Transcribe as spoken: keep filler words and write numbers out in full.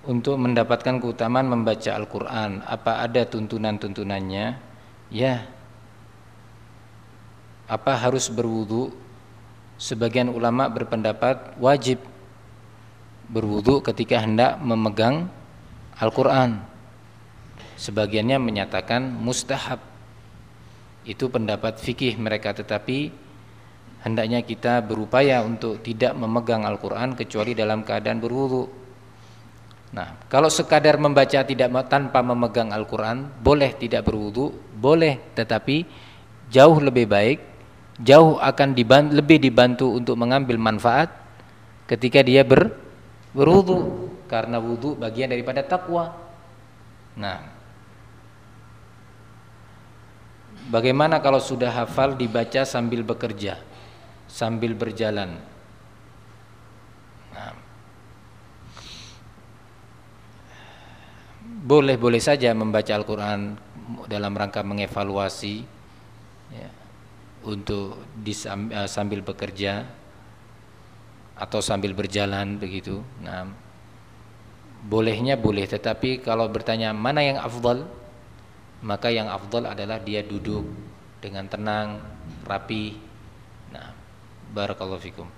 untuk mendapatkan keutamaan membaca Al-Quran, apa ada tuntunan-tuntunannya? Ya. Apa harus berwudu? Sebagian ulama berpendapat wajib berwudu ketika hendak memegang Al-Quran. Sebagiannya menyatakan mustahab. Itu pendapat fikih mereka, tetapi hendaknya kita berupaya untuk tidak memegang Al-Quran kecuali dalam keadaan berwudu. Nah, kalau sekadar membaca tidak tanpa memegang Al-Quran, boleh tidak berwudu, boleh, tetapi jauh lebih baik, jauh akan dibantu, lebih dibantu untuk mengambil manfaat ketika dia ber, berwudu, karena wudu bagian daripada takwa. Nah, bagaimana kalau sudah hafal dibaca sambil bekerja, sambil berjalan? Nah, boleh-boleh saja membaca Al-Quran dalam rangka mengevaluasi, ya, untuk disam, uh, sambil bekerja atau sambil berjalan begitu. Nah, bolehnya boleh, tetapi kalau bertanya mana yang afdal, maka yang afdal adalah dia duduk dengan tenang, rapi. Nah, barakallahu fikum.